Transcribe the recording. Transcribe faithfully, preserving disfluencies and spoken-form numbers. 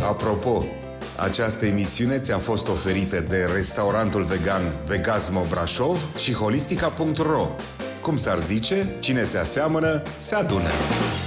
Apropo, această emisiune ți-a fost oferită de restaurantul vegan Vegasmo Brașov și holistica punct ro. Cum s-ar zice, cine se aseamănă, se adună.